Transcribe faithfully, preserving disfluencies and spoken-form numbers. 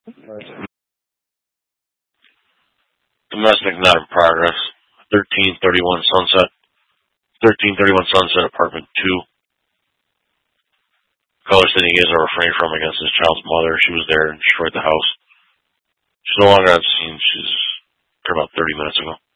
Right. Domestic not in progress. thirteen thirty-one Sunset. thirteen thirty-one Sunset, apartment two. Caller said he gives a refrain from against his child's mother. She was there and destroyed the house. She's no longer on scene. She's about thirty minutes ago.